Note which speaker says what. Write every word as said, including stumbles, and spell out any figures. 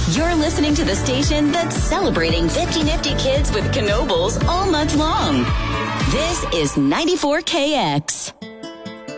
Speaker 1: You're listening to the station that's celebrating fifty Nifty Kids with Knoebels all month long. This is ninety-four K X.